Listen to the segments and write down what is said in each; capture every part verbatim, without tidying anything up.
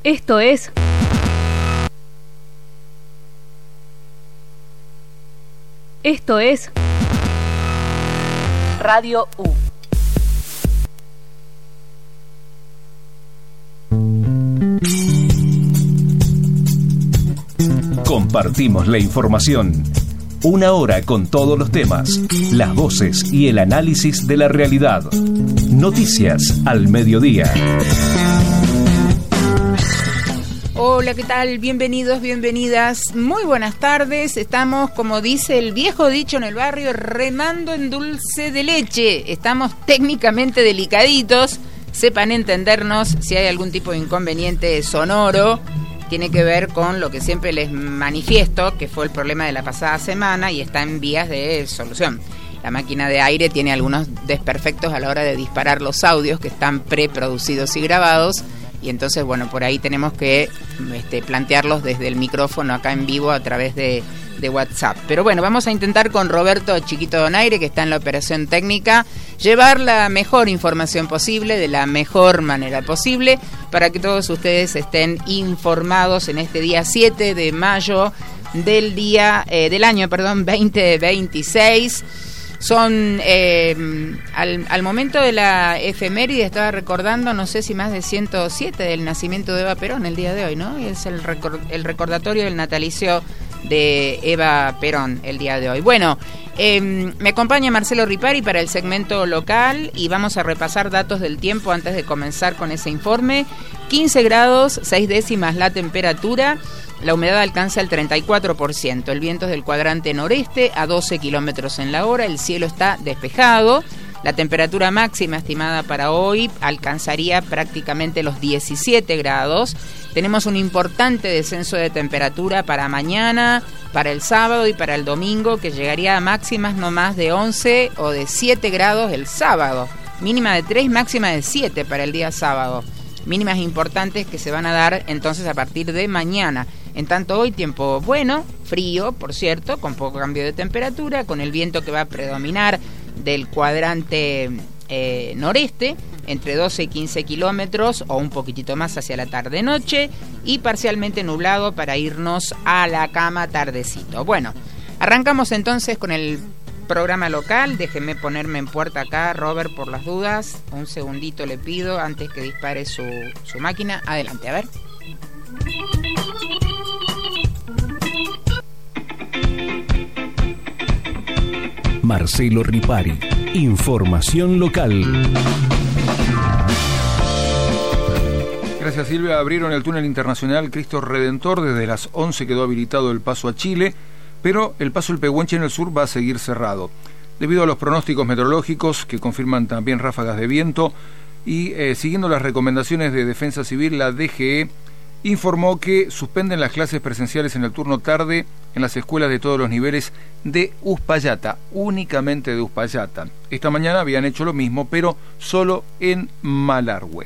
Esto es Esto es Radio U. Compartimos la información. Una hora con todos los temas, las voces y el análisis de la realidad. Noticias al mediodía. Hola, ¿qué tal? Bienvenidos, bienvenidas. Muy buenas tardes. Estamos, como dice el viejo dicho en el barrio, remando en dulce de leche. Estamos técnicamente delicaditos. Sepan entendernos si hay algún tipo de inconveniente sonoro. Tiene que ver con lo que siempre les manifiesto, que fue el problema de la pasada semana y está en vías de solución. La máquina de aire tiene algunos desperfectos a la hora de disparar los audios que están preproducidos y grabados. Y entonces, bueno, por ahí tenemos que este, plantearlos desde el micrófono acá en vivo a través de, de WhatsApp. Pero bueno, vamos a intentar con Roberto Chiquito Donaire, que está en la operación técnica, llevar la mejor información posible, de la mejor manera posible, para que todos ustedes estén informados en este día siete de mayo del día eh, del año, perdón, veinte veintiséis. Son, eh, al, al momento de la efeméride, estaba recordando, no sé si más de ciento siete del nacimiento de Eva Perón el día de hoy, ¿no? Es el, record, el recordatorio del natalicio de Eva Perón el día de hoy. Bueno, eh, me acompaña Marcelo Ripari para el segmento local y vamos a repasar datos del tiempo antes de comenzar con ese informe. quince grados, seis décimas la temperatura. La humedad alcanza el treinta y cuatro por ciento, el viento es del cuadrante noreste a doce kilómetros en la hora, el cielo está despejado, la temperatura máxima estimada para hoy alcanzaría prácticamente los diecisiete grados, tenemos un importante descenso de temperatura para mañana, para el sábado y para el domingo, que llegaría a máximas no más de once o de siete grados el sábado, mínima de tres, máxima de siete para el día sábado. Mínimas importantes que se van a dar entonces a partir de mañana. En tanto hoy tiempo bueno, frío, por cierto, con poco cambio de temperatura, con el viento que va a predominar del cuadrante eh, noreste, entre doce y quince kilómetros o un poquitito más hacia la tarde-noche, y parcialmente nublado para irnos a la cama tardecito. Bueno, arrancamos entonces con el programa local. Déjeme ponerme en puerta acá, Robert, por las dudas. Un segundito le pido antes que dispare su, su máquina. Adelante, a ver. Marcelo Ripari, información local. Gracias, Silvia. Abrieron el túnel internacional Cristo Redentor. Desde las once quedó habilitado el paso a Chile, pero el paso El Pehuenche en el sur va a seguir cerrado, debido a los pronósticos meteorológicos que confirman también ráfagas de viento y eh, siguiendo las recomendaciones de Defensa Civil, la D G E informó que suspenden las clases presenciales en el turno tarde en las escuelas de todos los niveles de Uspallata, únicamente de Uspallata. Esta mañana habían hecho lo mismo, pero solo en Malargüe.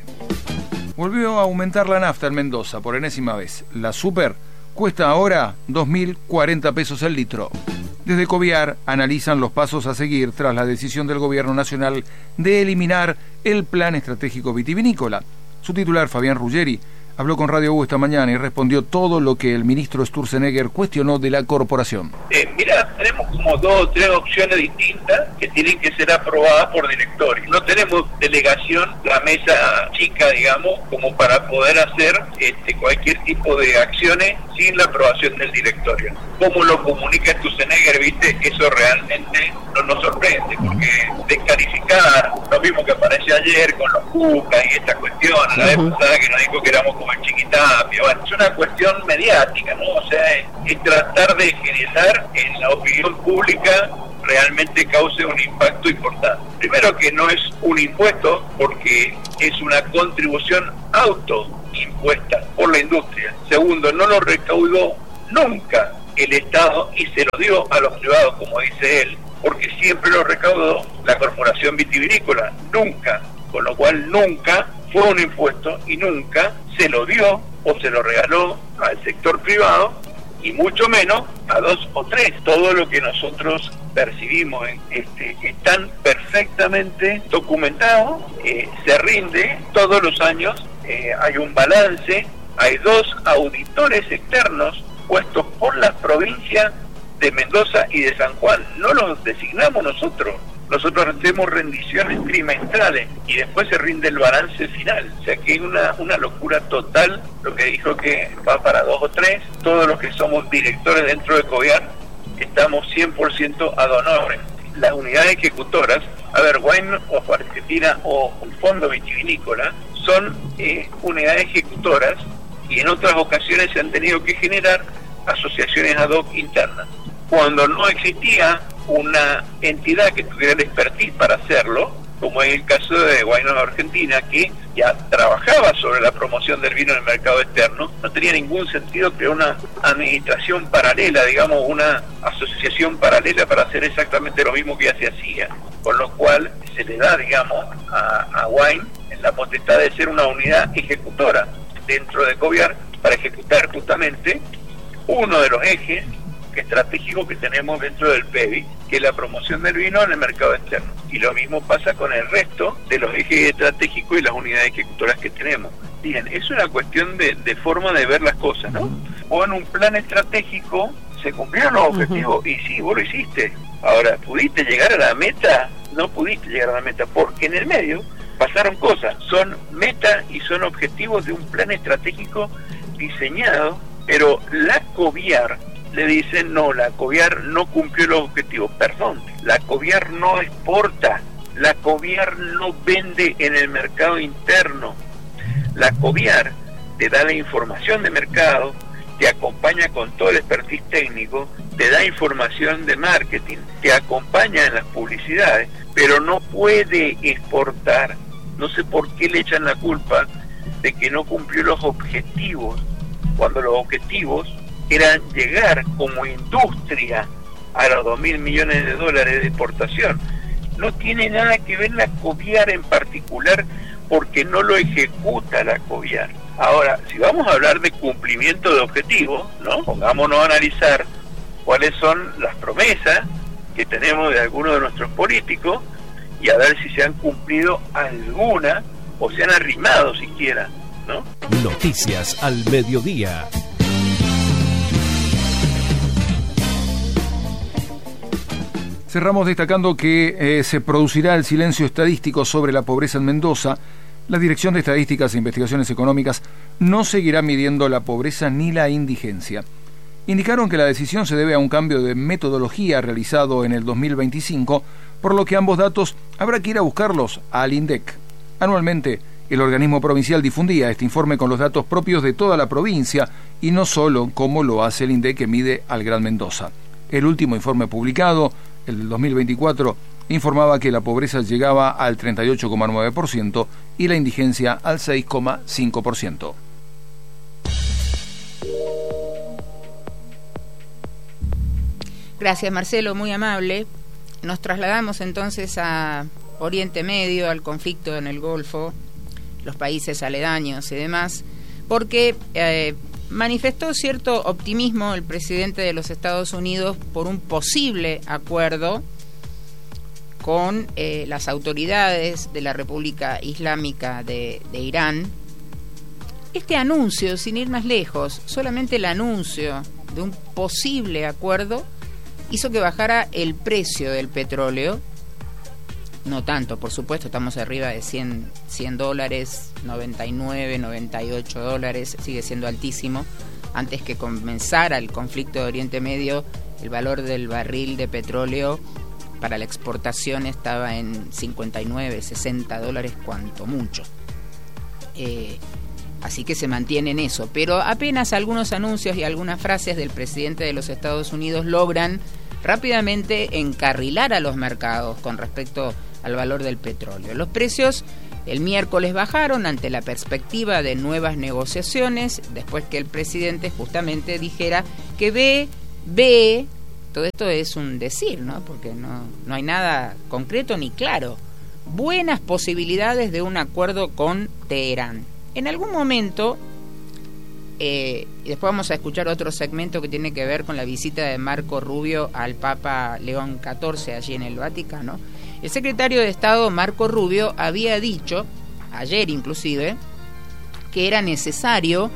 Volvió a aumentar la nafta en Mendoza por enésima vez. La super cuesta ahora dos mil cuarenta pesos el litro. Desde Coviar analizan los pasos a seguir tras la decisión del gobierno nacional de eliminar el plan estratégico vitivinícola. Su titular, Fabián Ruggeri, habló con Radio U esta mañana y respondió todo lo que el ministro Sturzenegger cuestionó de la corporación. Eh, mira, tenemos como dos o tres opciones distintas que tienen que ser aprobadas por directorio. No tenemos delegación, la mesa chica, digamos, como para poder hacer este, cualquier tipo de acciones sin la aprobación del directorio. Como lo comunica Sturzenegger, viste, eso realmente no nos sorprende, porque descalificar lo mismo que aparece ayer con los Cucas y esta cuestión, a la vez pasada que nos dijo que éramos como el Chiquitapia, bueno, es una cuestión mediática, ¿no? O sea, es, es tratar de generar en la opinión pública realmente cause un impacto importante. Primero, que no es un impuesto, porque es una contribución autoimpuesta por la industria. Segundo, no lo recaudó nunca el Estado y se lo dio a los privados, como dice él, porque siempre lo recaudó la Corporación Vitivinícola, nunca, con lo cual nunca fue un impuesto y nunca se lo dio o se lo regaló al sector privado, y mucho menos a dos o tres. Todo lo que nosotros percibimos este, están perfectamente documentados, eh, se rinde todos los años, eh, hay un balance hay dos auditores externos puestos por las provincias de Mendoza y de San Juan. No los designamos nosotros. Nosotros hacemos rendiciones trimestrales y después se rinde el balance final. O sea que es una, una locura total lo que dijo que va para dos o tres. Todos los que somos directores dentro de COVIAR estamos cien por ciento ad honorem. Las unidades ejecutoras, a ver, Wine of Argentina o el Fondo Vitivinícola son eh, unidades ejecutoras y en otras ocasiones se han tenido que generar asociaciones ad hoc internas. Cuando no existía una entidad que tuviera el expertise para hacerlo, como es el caso de Wine of Argentina, que ya trabajaba sobre la promoción del vino en el mercado externo, no tenía ningún sentido crear una administración paralela, digamos, una asociación paralela para hacer exactamente lo mismo que ya se hacía, con lo cual se le da, digamos, a, a Wine la potestad de ser una unidad ejecutora dentro de COVIAR para ejecutar justamente uno de los ejes estratégicos que tenemos dentro del P E V I, que es la promoción del vino en el mercado externo. Y lo mismo pasa con el resto de los ejes estratégicos y las unidades ejecutoras que tenemos. Bien, es una cuestión de, de forma de ver las cosas, ¿no? O en un plan estratégico se cumplieron los objetivos, uh-huh. y sí, vos lo hiciste. Ahora, ¿pudiste llegar a la meta? No pudiste llegar a la meta, porque en el medio pasaron cosas. Son metas y son objetivos de un plan estratégico diseñado, pero la COVIAR le dicen, no, la COVIAR no cumplió los objetivos. Perdón, la COVIAR no exporta, la COVIAR no vende en el mercado interno. La COVIAR te da la información de mercado, te acompaña con todo el expertise técnico, te da información de marketing, te acompaña en las publicidades, pero no puede exportar. No sé por qué le echan la culpa de que no cumplió los objetivos, cuando los objetivos eran llegar como industria a los dos mil millones de dólares de exportación. No tiene nada que ver la COVIAR en particular, porque no lo ejecuta la COVIAR. Ahora, si vamos a hablar de cumplimiento de objetivos, ¿no? Pongámonos a analizar cuáles son las promesas que tenemos de algunos de nuestros políticos y a ver si se han cumplido alguna o se han arrimado siquiera, ¿no? Noticias al mediodía. Cerramos destacando que eh, se producirá el silencio estadístico sobre la pobreza en Mendoza. La Dirección de Estadísticas e Investigaciones Económicas no seguirá midiendo la pobreza ni la indigencia. Indicaron que la decisión se debe a un cambio de metodología realizado en el dos mil veinticinco, por lo que ambos datos habrá que ir a buscarlos al INDEC. Anualmente, el organismo provincial difundía este informe con los datos propios de toda la provincia y no solo como lo hace el INDEC, que mide al Gran Mendoza. El último informe publicado, el del dos mil veinticuatro, informaba que la pobreza llegaba al treinta y ocho coma nueve por ciento y la indigencia al seis coma cinco por ciento. Gracias, Marcelo, muy amable. Nos trasladamos entonces a Oriente Medio, al conflicto en el Golfo, los países aledaños y demás, porque eh, manifestó cierto optimismo el presidente de los Estados Unidos por un posible acuerdo con eh, las autoridades de la República Islámica de, de Irán. Este anuncio, sin ir más lejos, solamente el anuncio de un posible acuerdo hizo que bajara el precio del petróleo. No tanto, por supuesto, estamos arriba de cien, cien dólares, noventa y nueve, noventa y ocho dólares, sigue siendo altísimo. Antes que comenzara el conflicto de Oriente Medio, el valor del barril de petróleo para la exportación estaba en cincuenta y nueve, sesenta dólares, cuanto mucho. Eh, así que se mantiene en eso, pero apenas algunos anuncios y algunas frases del presidente de los Estados Unidos logran rápidamente encarrilar a los mercados con respecto al valor del petróleo. Los precios el miércoles bajaron ante la perspectiva de nuevas negociaciones, después que el presidente justamente dijera que ve, ve, todo esto es un decir, ¿no? Porque no, no hay nada concreto ni claro, buenas posibilidades de un acuerdo con Teherán. En algún momento, eh, y después vamos a escuchar otro segmento que tiene que ver con la visita de Marco Rubio al Papa León catorce allí en el Vaticano. El secretario de Estado Marco Rubio había dicho, ayer inclusive, que era necesario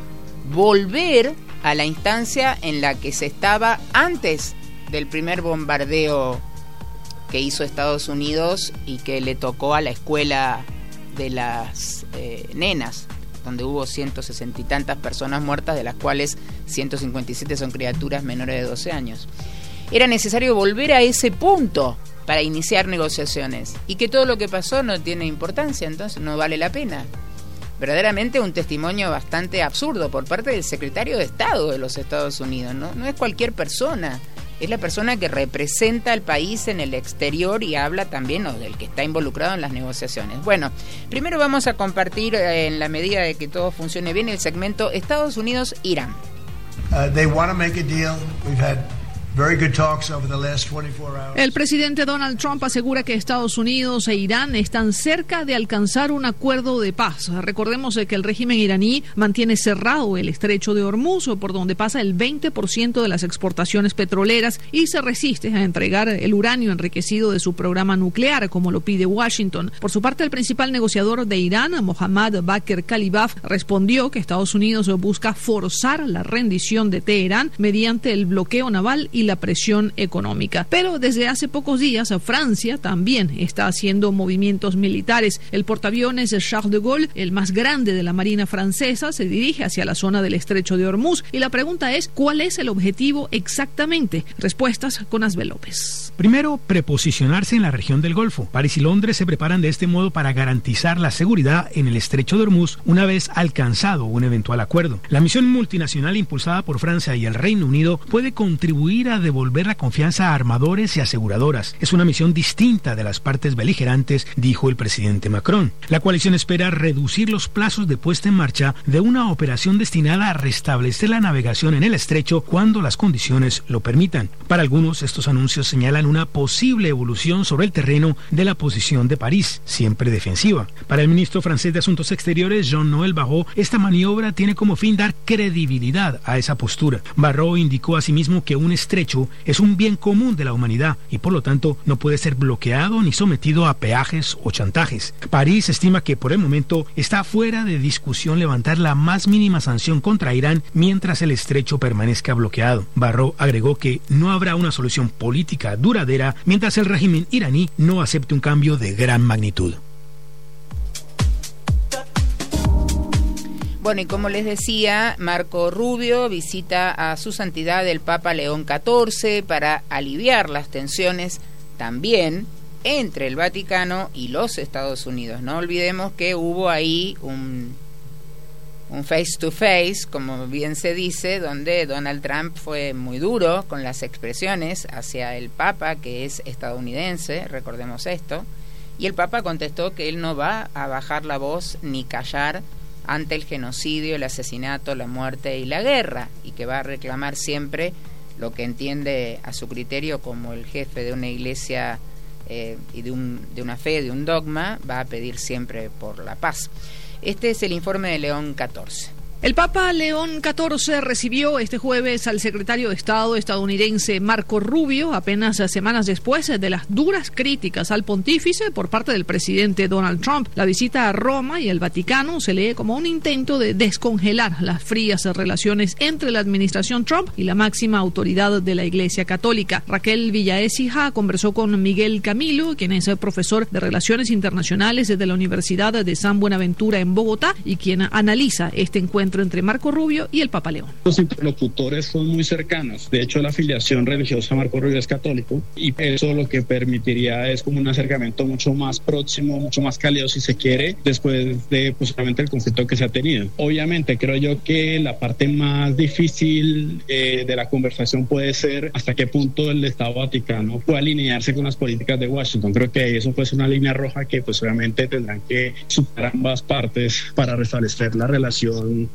volver a la instancia en la que se estaba antes del primer bombardeo que hizo Estados Unidos y que le tocó a la escuela de las eh, nenas, donde hubo ciento sesenta y tantas personas muertas, de las cuales ciento cincuenta y siete son criaturas menores de doce años. Era necesario volver a ese punto para iniciar negociaciones, y que todo lo que pasó no tiene importancia, entonces no vale la pena. Verdaderamente un testimonio bastante absurdo por parte del secretario de Estado de los Estados Unidos, ¿no? No es cualquier persona, es la persona que representa al país en el exterior y habla también, o del que está involucrado en las negociaciones. Bueno, primero vamos a compartir, eh, en la medida de que todo funcione bien, el segmento Estados Unidos-Irán. Uh, they want to make a deal. We've had very good talks over the last twenty-four hours. El presidente Donald Trump asegura que Estados Unidos e Irán están cerca de alcanzar un acuerdo de paz. Recordemos que el régimen iraní mantiene cerrado el estrecho de Hormuz, por donde pasa el veinte por ciento de las exportaciones petroleras, y se resiste a entregar el uranio enriquecido de su programa nuclear, como lo pide Washington. Por su parte, el principal negociador de Irán, Mohammad Bakr Kalibaf, respondió que Estados Unidos busca forzar la rendición de Teherán mediante el bloqueo naval y la presión económica. Pero desde hace pocos días Francia también está haciendo movimientos militares. El portaaviones Charles de Gaulle, el más grande de la Marina francesa, se dirige hacia la zona del estrecho de Hormuz, y la pregunta es, ¿cuál es el objetivo exactamente? Respuestas con Asbel López. Primero, preposicionarse en la región del Golfo. París y Londres se preparan de este modo para garantizar la seguridad en el estrecho de Hormuz una vez alcanzado un eventual acuerdo. La misión multinacional impulsada por Francia y el Reino Unido puede contribuir a devolver la confianza a armadores y aseguradoras. Es una misión distinta de las partes beligerantes, dijo el presidente Macron. La coalición espera reducir los plazos de puesta en marcha de una operación destinada a restablecer la navegación en el estrecho cuando las condiciones lo permitan. Para algunos, estos anuncios señalan una posible evolución sobre el terreno de la posición de París, siempre defensiva. Para el ministro francés de Asuntos Exteriores, Jean-Noël Barrot, esta maniobra tiene como fin dar credibilidad a esa postura. Barrot indicó asimismo que un estrecho es un bien común de la humanidad y por lo tanto no puede ser bloqueado ni sometido a peajes o chantajes. París estima que por el momento está fuera de discusión levantar la más mínima sanción contra Irán mientras el estrecho permanezca bloqueado. Barrot agregó que no habrá una solución política duradera mientras el régimen iraní no acepte un cambio de gran magnitud. Bueno, y como les decía, Marco Rubio visita a su santidad el Papa León catorce para aliviar las tensiones también entre el Vaticano y los Estados Unidos. No olvidemos que hubo ahí un, un face to face, como bien se dice, donde Donald Trump fue muy duro con las expresiones hacia el Papa, que es estadounidense, recordemos esto, y el Papa contestó que él no va a bajar la voz ni callar ante el genocidio, el asesinato, la muerte y la guerra, y que va a reclamar siempre lo que entiende a su criterio como el jefe de una iglesia eh, y de, un, de una fe, de un dogma, va a pedir siempre por la paz. Este es el informe de León catorce. El Papa León catorce recibió este jueves al secretario de Estado estadounidense Marco Rubio, apenas semanas después de las duras críticas al pontífice por parte del presidente Donald Trump. La visita a Roma y el Vaticano se lee como un intento de descongelar las frías relaciones entre la administración Trump y la máxima autoridad de la Iglesia Católica. Raquel Villaécija conversó con Miguel Camilo, quien es el profesor de Relaciones Internacionales de la Universidad de San Buenaventura en Bogotá y quien analiza este encuentro entre Marco Rubio y el Papa León. Los interlocutores son muy cercanos. De hecho, la afiliación religiosa de Marco Rubio es católico, y eso lo que permitiría es como un acercamiento mucho más próximo, mucho más cálido, si se quiere, después de posiblemente el conflicto que se ha tenido. Obviamente, creo yo que la parte más difícil eh, de la conversación puede ser hasta qué punto el Estado Vaticano puede alinearse con las políticas de Washington. Creo que eso puede ser una línea roja que pues obviamente tendrán que superar ambas partes para restablecer la relación.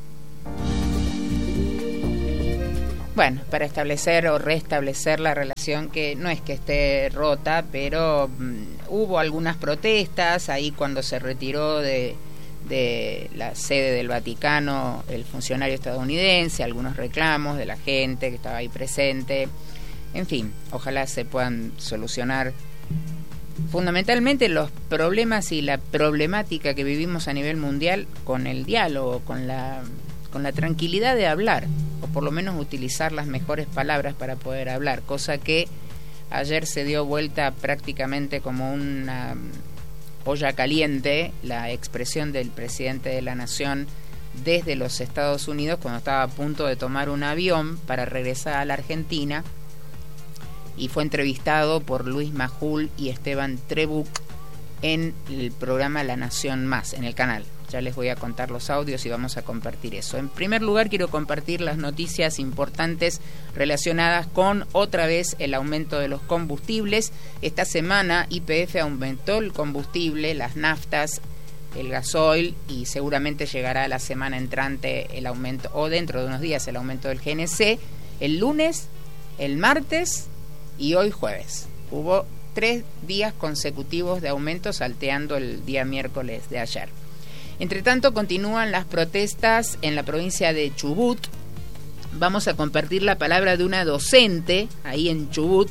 Bueno, para establecer o restablecer la relación, que no es que esté rota, pero um, hubo algunas protestas ahí cuando se retiró de, de la sede del Vaticano el funcionario estadounidense, algunos reclamos de la gente que estaba ahí presente. En fin, ojalá se puedan solucionar fundamentalmente los problemas y la problemática que vivimos a nivel mundial con el diálogo, con la con la tranquilidad de hablar, o por lo menos utilizar las mejores palabras para poder hablar, cosa que ayer se dio vuelta prácticamente como una olla caliente la expresión del presidente de la Nación desde los Estados Unidos cuando estaba a punto de tomar un avión para regresar a la Argentina, y fue entrevistado por Luis Majul y Esteban Trebuch en el programa La Nación Más, en el canal. Ya les voy a contar los audios y vamos a compartir eso. En primer lugar, quiero compartir las noticias importantes relacionadas con, otra vez, el aumento de los combustibles. Esta semana Y P F aumentó el combustible, las naftas, el gasoil, y seguramente llegará la semana entrante el aumento, o dentro de unos días, el aumento del G N C. El lunes, el martes y hoy jueves. Hubo tres días consecutivos de aumento, salteando el día miércoles de ayer. Entre tanto, continúan las protestas en la provincia de Chubut. Vamos a compartir la palabra de una docente ahí en Chubut,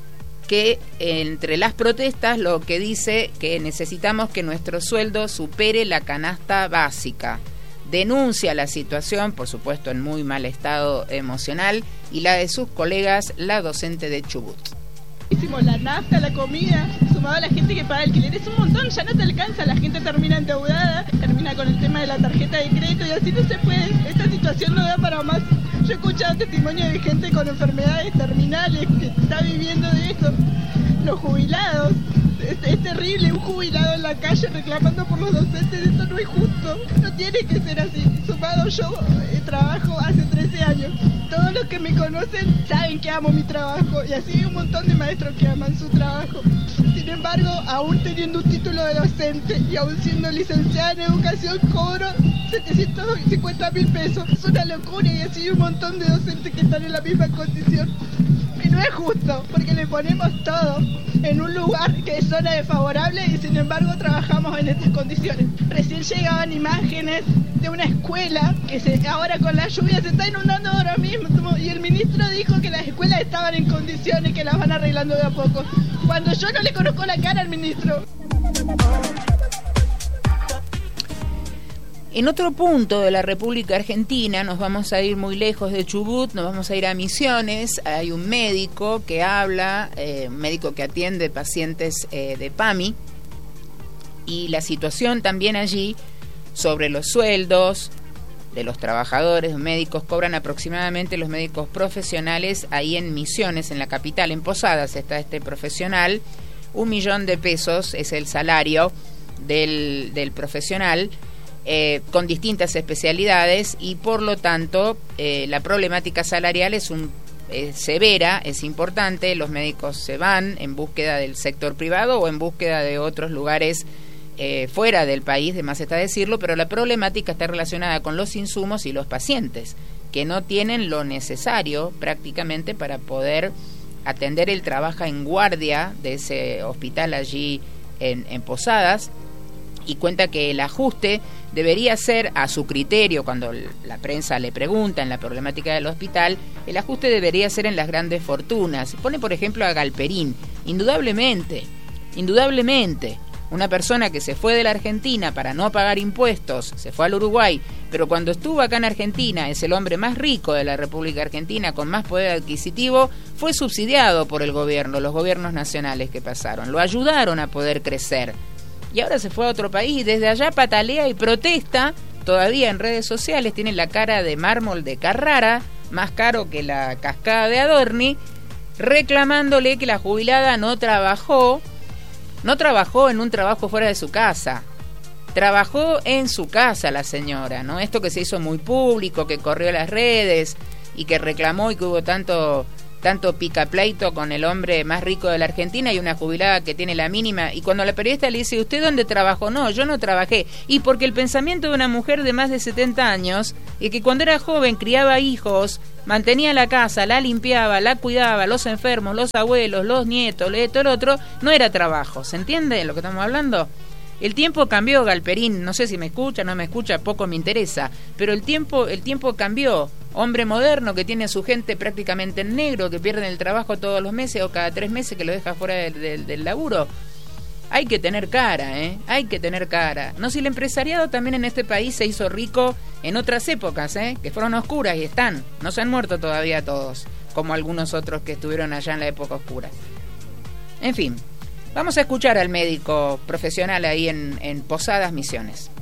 que entre las protestas lo que dice que necesitamos que nuestro sueldo supere la canasta básica. Denuncia la situación, por supuesto en muy mal estado emocional, y la de sus colegas, la docente de Chubut. Hicimos la nafta, la comida, sumado a la gente que paga alquiler, es un montón, ya no te alcanza, la gente termina endeudada, termina con el tema de la tarjeta de crédito y así no se puede, esta situación no da para más. Yo he escuchado testimonios de gente con enfermedades terminales que está viviendo de eso, los jubilados, es, es terrible, un jubilado en la calle reclamando por los docentes, esto no es justo, no tiene que ser así. Sumado, yo eh, trabajo hace trece años, todos los que me conocen saben que amo mi trabajo y así hay un montón de maestros que aman su trabajo. Sin embargo, aún teniendo un título de docente y aún siendo licenciada en educación, cobro setecientos cincuenta mil pesos. Es una locura y así hay un montón de docentes que están en la misma condición. Y no es justo, porque le ponemos todo en un lugar que es zona desfavorable y sin embargo trabajamos en estas condiciones. Recién llegaban imágenes de una escuela que se, ahora con la lluvia se está inundando ahora mismo, y el ministro dijo que las escuelas estaban en condiciones, que las van arreglando de a poco, cuando yo no le conozco la cara al ministro. En otro punto de la República Argentina, nos vamos a ir muy lejos de Chubut, nos vamos a ir a Misiones. Hay un médico que habla, eh, un médico que atiende pacientes eh, de PAMI, y la situación también allí sobre los sueldos de los trabajadores médicos. Cobran aproximadamente los médicos profesionales ahí en Misiones, en la capital, en Posadas está este profesional, un millón de pesos es el salario del, del profesional, Eh, con distintas especialidades, y por lo tanto eh, la problemática salarial es un, eh, severa, es importante. Los médicos se van en búsqueda del sector privado o en búsqueda de otros lugares eh, fuera del país, de más está decirlo, pero la problemática está relacionada con los insumos y los pacientes, que no tienen lo necesario prácticamente para poder atender el trabajo en guardia de ese hospital allí en, en Posadas. Y cuenta que el ajuste debería ser, a su criterio, cuando la prensa le pregunta en la problemática del hospital, el ajuste debería ser en las grandes fortunas. Pone, por ejemplo, a Galperín. Indudablemente, indudablemente, una persona que se fue de la Argentina para no pagar impuestos, se fue al Uruguay, pero cuando estuvo acá en Argentina es el hombre más rico de la República Argentina, con más poder adquisitivo, fue subsidiado por el gobierno, los gobiernos nacionales que pasaron, lo ayudaron a poder crecer. Y ahora se fue a otro país, desde allá patalea y protesta, todavía en redes sociales, tiene la cara de mármol de Carrara, más caro que la cascada de Adorni, reclamándole que la jubilada no trabajó, no trabajó en un trabajo fuera de su casa, trabajó en su casa la señora, ¿no? Esto que se hizo muy público, que corrió las redes y que reclamó, y que hubo tanto... tanto picapleito con el hombre más rico de la Argentina y una jubilada que tiene la mínima, y cuando la periodista le dice, ¿usted dónde trabajó? No, yo no trabajé. Y porque el pensamiento de una mujer de más de setenta años, y que cuando era joven criaba hijos, mantenía la casa, la limpiaba, la cuidaba, los enfermos, los abuelos, los nietos, todo el otro, no era trabajo. ¿Se entiende lo que estamos hablando? El tiempo cambió, Galperín, no sé si me escucha, no me escucha, poco me interesa, pero el tiempo, el tiempo cambió. Hombre moderno que tiene a su gente prácticamente en negro, que pierden el trabajo todos los meses o cada tres meses, que lo deja fuera del, del, del laburo. hay que tener cara, ¿eh? Hay que tener cara. No, si el empresariado también en este país se hizo rico en otras épocas, ¿eh? Que fueron oscuras y están. No se han muerto todavía todos, como algunos otros que estuvieron allá en la época oscura. En fin, vamos a escuchar al médico profesional ahí en, en Posadas Misiones.